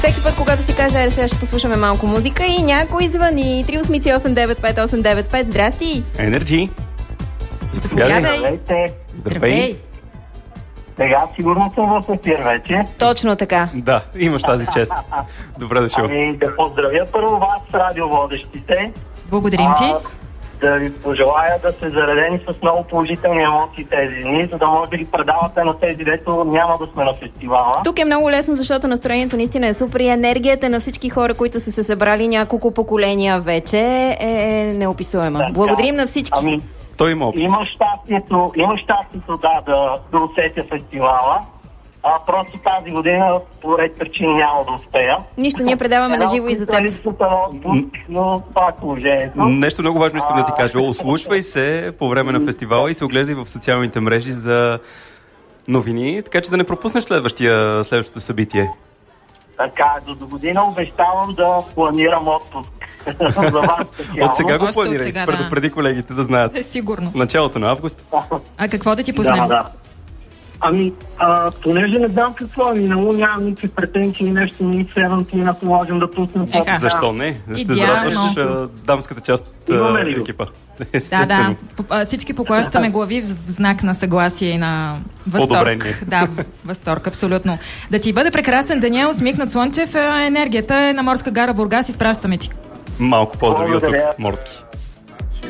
Всеки път, когато си каже, сега ще послушаме малко музика и някой звъни. 388-895-895. Здрасти! Енерджи! Здравейте! Здравей! Сега сигурно съм в ефир вече. Точно така. Да, имаш тази чест. Добре дошъл. Да поздравя първо вас, радиоводещите. Благодарим ти. Да ви пожелая да се заредени с много положителни емоции тези дни, за да може да ги предавате на тези, дето няма да сме на фестивала. Тук е много лесно, защото настроението наистина е супер и енергията на всички хора, които са се събрали няколко поколения вече е неописуема. Да, благодарим на всички. Той има опит. Има щастието да усетя фестивала. Просто тази година по ред причини няма да успея. Нищо, ние предаваме на живо и за теб. Но пак положението. Нещо много важно искам да ти кажа. Ослушвай се по време на фестивала и се оглеждай в социалните мрежи за новини, така че да не пропуснеш следващото събитие. Така, до година обещавам да планирам отпуск. От сега го планирай, предупреди колегите да знаят. Сигурно. Началото на август. А какво да ти пуснем? Да. Понеже не знам какво минало, нямам никакви претенции, нещо ни Севентина можем да пуснем. Защо не? Ще зарадваш дамската част от екипа. Да. Всички поклащаме глави в знак на съгласие и на възторг. Одобрение. Да, възторг, абсолютно. Да ти бъде прекрасен деня, усмихнат Слънчев, енергията е на Морска гара Бургас, изпращаме ти. Малко поздрави от тук, Морски.